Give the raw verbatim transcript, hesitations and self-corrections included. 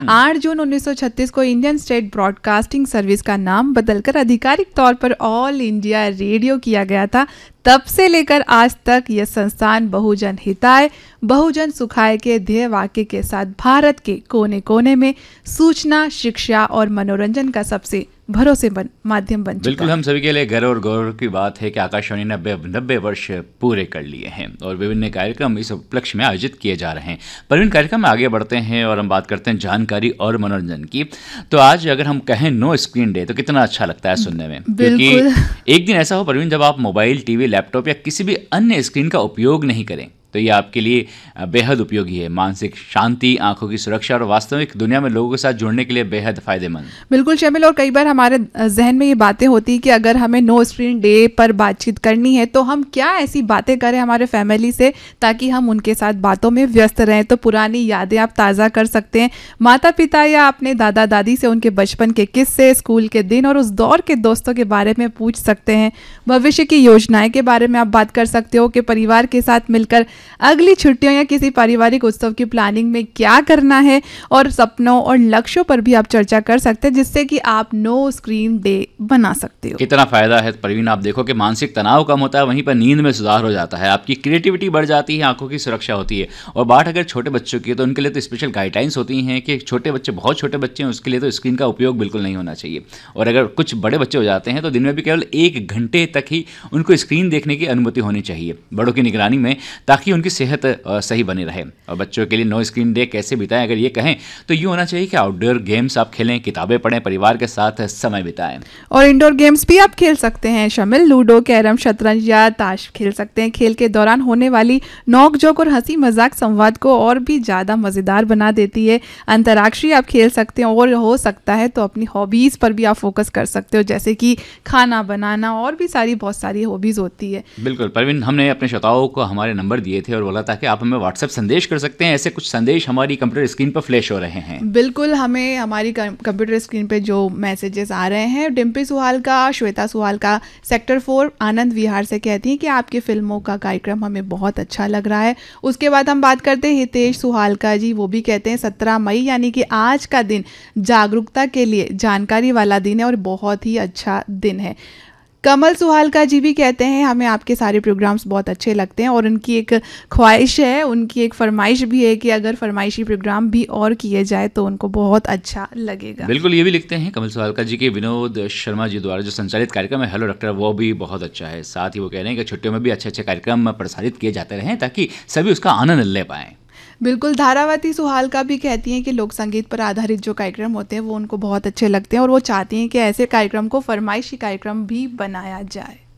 आठ जून उन्नीस सौ छत्तीस को इंडियन स्टेट ब्रॉडकास्टिंग सर्विस का नाम बदलकर आधिकारिक तौर पर ऑल इंडिया रेडियो किया गया था। तब से लेकर आज तक यह संस्थान बहुजन हिताय बहुजन सुखाय के ध्येय वाक्य के साथ भारत के कोने कोने में सूचना, शिक्षा और मनोरंजन का सबसे भरोसेमंद माध्यम बन चुका है। बिल्कुल, हम सभी के लिए गर्व और गौरव की बात है कि आकाशवाणी ने नब्बे नब्बे वर्ष पूरे कर लिए हैं और विभिन्न कार्यक्रम इस उपलक्ष्य में आयोजित किए जा रहे हैं। पर इन कार्यक्रम में आगे बढ़ते हैं और हम बात करते हैं जानकारी और मनोरंजन की। तो आज अगर हम कहें नो स्क्रीन डे तो कितना अच्छा लगता है सुनने में, क्योंकि एक दिन ऐसा हो परवीन जब आप मोबाइल, टीवी, लैपटॉप या किसी भी अन्य स्क्रीन का उपयोग नहीं करें तो ये आपके लिए बेहद उपयोगी है। मानसिक शांति, आंखों की सुरक्षा और वास्तविक दुनिया में लोगों के साथ जुड़ने के लिए बेहद फायदेमंद। बिल्कुल शामिल। और कई बार हमारे जहन में ये बातें होती कि अगर हमें नो स्क्रीन डे पर बातचीत करनी है तो हम क्या ऐसी बातें करें हमारे फैमिली से ताकि हम उनके साथ बातों में व्यस्त रहें। तो पुरानी यादें आप ताज़ा कर सकते हैं, माता पिता या अपने दादा दादी से उनके बचपन के किस्से, स्कूल के दिन और उस दौर के दोस्तों के बारे में पूछ सकते हैं। भविष्य की योजनाएं के बारे में आप बात कर सकते हो कि परिवार के साथ मिलकर अगली छुट्टियों या किसी पारिवारिक उत्सव की प्लानिंग में क्या करना है और सपनों और लक्ष्यों पर भी आप चर्चा कर सकते हैं, जिससे कि आप नो स्क्रीन डे बना सकते हो। कितना फायदा है परवीन, आप देखो कि मानसिक तनाव कम होता है, वहीं पर नींद में सुधार हो जाता है, आपकी क्रिएटिविटी बढ़ जाती है, आंखों की सुरक्षा होती है। और बात अगर छोटे बच्चों की तो उनके लिए तो स्पेशल गाइडलाइंस होती हैं कि छोटे बच्चे, बहुत छोटे बच्चे हैं, उसके लिए तो स्क्रीन का उपयोग बिल्कुल नहीं होना चाहिए। और अगर कुछ बड़े बच्चे हो जाते हैं तो दिन में भी केवल एक घंटे तक ही उनको स्क्रीन देखने की अनुमति होनी चाहिए बड़ों की निगरानी में, ताकि उनकी सेहत सही बनी रहे। और बच्चों के लिए नो स्क्रीन डे कैसे बिताएं अगर ये कहें तो ये होना चाहिए कि आउटडोर गेम्स आप खेलें, किताबें पढ़ें, परिवार के साथ समय बिताएं। और इंडोर गेम्स भी आप खेल सकते हैं शामिल, लूडो, कैरम, शतरंज या ताश खेल सकते हैं। खेल के दौरान होने वाली नोक झोंक और हंसी मजाक संवाद को और भी ज़्यादा मज़ेदार बना देती है। अंतर्राष्ट्रीय आप खेल सकते हैं और हो सकता है तो अपनी हॉबीज़ पर भी आप फोकस कर सकते हो, जैसे कि खाना बनाना और भी सारी बहुत सारी हॉबीज़ होती है। बिल्कुल परवीन, हमने अपने श्रोताओं को हमारे नंबर दिए थे और बोला था कि आप हमें व्हाट्सएप संदेश कर सकते हैं। ऐसे कुछ संदेश हमारी कंप्यूटर स्क्रीन पर फ्लैश हो रहे हैं। बिल्कुल, हमें हमारी कंप्यूटर स्क्रीन पे जो मैसेजेस आ रहे हैं, डिम्पी सुहाल का, श्वेता सुहाल का सेक्टर फोर आनंद विहार से कहती हैं कि आपकी फिल्मों का कार्यक्रम हमें बहुत अच्छा लग रहा है। उसके बाद हम बात करते हैं हितेश सुहाल का जी, वो भी कहते हैं सत्रह मई यानी कि आज का दिन जागरूकता के लिए जानकारी वाला दिन है और बहुत ही अच्छा दिन है। कमल सुहालका जी भी कहते हैं हमें आपके सारे प्रोग्राम्स बहुत अच्छे लगते हैं और उनकी एक ख्वाहिश है, उनकी एक फरमाइश भी है कि अगर फरमाइशी प्रोग्राम भी और किए जाए तो उनको बहुत अच्छा लगेगा। बिल्कुल, ये भी लिखते हैं कमल सुहालका जी के विनोद शर्मा जी द्वारा जो संचालित कार्यक्रम है हेलो डॉक्टर, वो भी बहुत अच्छा है। साथ ही वो कह रहे हैं कि छुट्टियों में भी अच्छे अच्छे कार्यक्रम प्रसारित किए जाते रहें ताकि सभी उसका आनंद ले पाएँ। बिल्कुल, धारावती सुहालका भी कहती हैं कि लोक संगीत पर आधारित जो कार्यक्रम होते हैं वो उनको बहुत अच्छे लगते हैं और वो चाहती हैं कि ऐसे कार्यक्रम को फरमाइशी कार्यक्रम भी बनाया जाए।